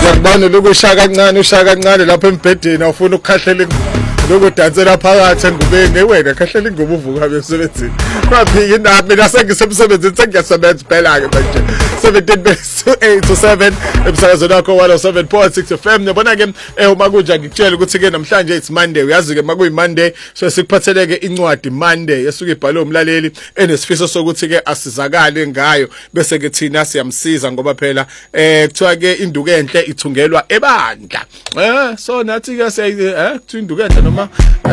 Yakubona lokushaya kancane ushaya kancane lapha embhedeni awufuna ukukhahlela lokudansela phakathi engubeni wena khahlela ingubo uvuka emsebenzini kwaphika indaba mina sengisemsebenzini sengiyasebenza phela ke manje 17 to 7 emsakazweni wakho 107.6 FM yabona ke uma kunja ngikutshela ukuthi ke namhlanje it's Monday uyazi ke makuyi Monday so sikuphatheleke incwadi Monday esuke ibhalwe umlaleli enesifiso sokuthi ke asizakale ngayo bese ke thina siyamsiza ngoba phela kuthiwa ke induku enhle ithungelwa ebandla so nathi ke kuthiwa induku enhle noma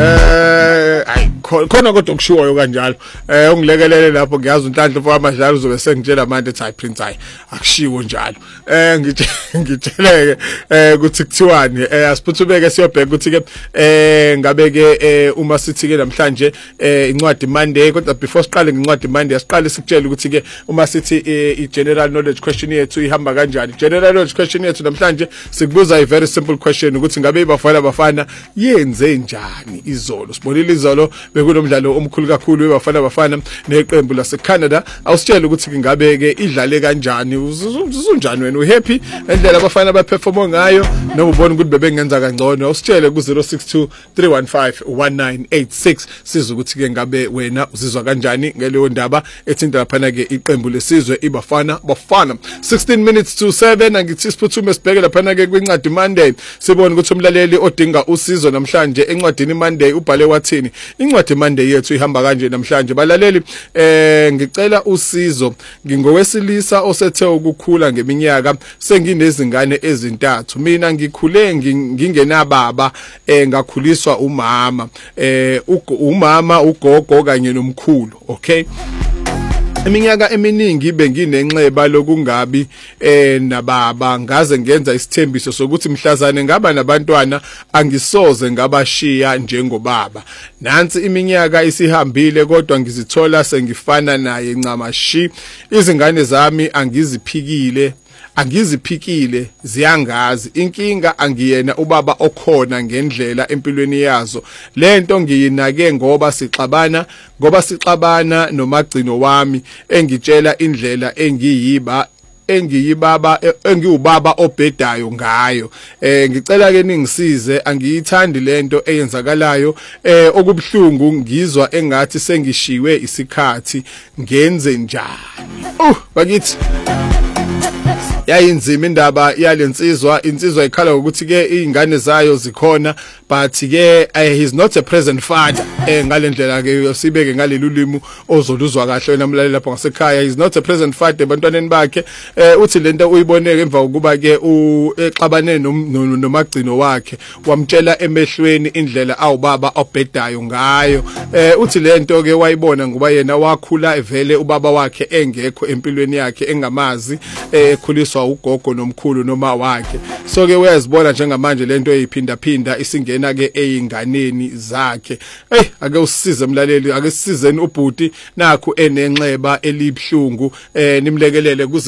khona kodwa kushiwoyo kanjalo ungilekelele lapho ngiyazi uNhlanhla mfowethu amadlalo uzobe sengitshela manje ethi hayi Prince hayi akushiwo njalo ngitsheleke ukuthi kuthiwani asiphuthumeke siyobheka ukuthi ke ngabe ke uma sithi ke namhlanje incwadi Monday kodwa before siqale ngencwadi Monday asiqale sikutshela ukuthi ke uma sithi i general knowledge question yethu ihamba kanjani general knowledge question yethu namhlanje sikubuza a very simple question ukuthi ngabe ibafana yenze njani izolo sibonile izolo bekunomdlalo omkhulu kakhulu webafana neqembu laseCanada awusitshela ukuthi ngabe ke idlale kanjani uzunjani wena uhappy endlela abafana abaperform ngayo noma ubona ukuthi bebengenza kangcono awusitshele ku 0623151986 siza ukuthi ke ngabe wena uzizwa kanjani ngeleyo ndaba ethinta laphana ke iqembu lesizwe ibafana 16 minutes to 7 angithi siphuthume sibheke laphana ke kwincwadi Monday sibone ukuthi umlaleli odinga usizo namhlanje encwadini Monday ubhale wathini incwadi Monday yethu ihamba kanje namhlanje balaleli ngicela usizo ngingowesilisa osethe ukukhula ngeminyaka senginezingane ezintathu mina ngikhule ngingenababa ngakhuliswa umama ugogo kanye nomkhulu okay iminyaka eminingi benginenxeba lokungabi nababa ngaze ngenza isithembiso sokuthi mhlazane ngaba nabantwana angisoze ngabashiya njengobaba nansi iminyaka isihambile kodwa ngizithola sengifana naye ncamashi izingane zami angiziphikile ziyangazi inkinga angiyena ubaba okhona ngendlela empilweni yazo lento ngiyinake ngoba sixabana nomagcino wami engitshela indlela engiwubaba obhedayo ngayo ngicela ke ningisize angiyithandi lento eyenzakalayo okubhlungu ngizwa engathi sengishiwe isikhathi ngenze njani bakithi yayinzima indaba yalensizwa insizwa ikhala ukuthi ke izingane zayo zikhona but ke he's not a present father ngalendlela ke sibeke ngaleli ulimi ozoluzwa kahle wena mlaleli lapha ngasekhaya he's not a present father ebantwaneni bakhe uthi lento uyiboneke emva kokuba ke exabane nomagcino wakhe wamtshela emehlweni indlela awubaba obhedayo ngayo uthi lento ke wayibona ngoba yena wakhula evele ubaba wakhe engekho empilweni yakhe engamazi ekhuliswa ugogo nomkhulu noma wakhe so ke uyazibona njengamanje lento eyiphinda isingena ke einganeni zakhe ake usisize mlaleli ake sisizeni ubhuti nakho enenxeba elibhlungu nimlekelele ku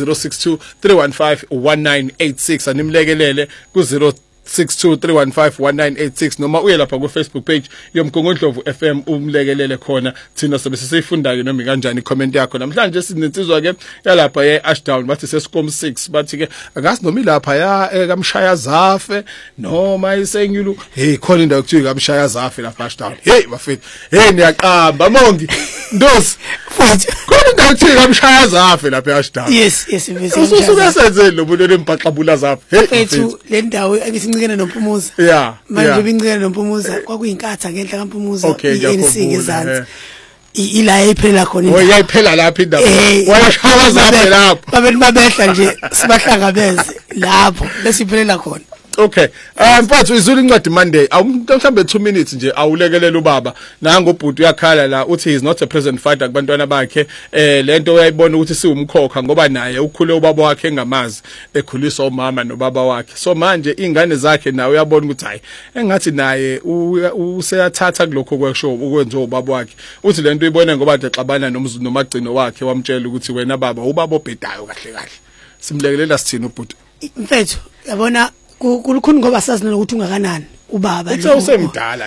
0623151986 animlekelele ku 0623151986 noma uye lapha ku Facebook page yomgongondlovu FM umlekelele khona thina sobe sesifunda ke noma kanjani comment yakho namhlanje sinensizwa ke yalapha eAshdown bathi sescom 6 bathi ke akasi noma ilapha ya kamshaya zafe noma isenyulu khona indawo kuthiwa kamshaya zafe lapha Ashdown bafethu niyaqamba mongi ndosi futhi khona indawo kuthiwa kamshaya zafe lapha eAshdown yes ususenze lo muntu lempaqabula zafe fethu le ndawo ngicingene noMpumuza manje bingcene noMpumuza kwakuyinkatha ngenhla kaMpumuza iNC ngezansi ila ephela khona indaba yayiphela lapha indaba wayashaya zaphe lapho babehla nje sibahlangabeze lapho besiphelela khona okay mfowethu izulu incwadi Monday mhlambe 2 minutes nje awulekelela ubaba nanga ubhuti uyakhala la uthi he's not a present father kubantwana bakhe lento uyayibona ukuthi siwumkhokha ngoba naye ukhule ubaba wakhe engamazi ekhuliswa umama nobaba wakhe so manje ingane zakhe nawe uyabona ukuthi hayi engathi naye useyathatha kulokho kweshow ukwenza ubaba wakhe uthi lento uyibone ngoba exabana nomagcino wakhe wamtshela ukuthi wena baba ubaba obhedayo kahle simlekelela sithini ubhuti mfethu yabona kukhulu ngoba sazi ukuthi ungakanani ubaba usemdala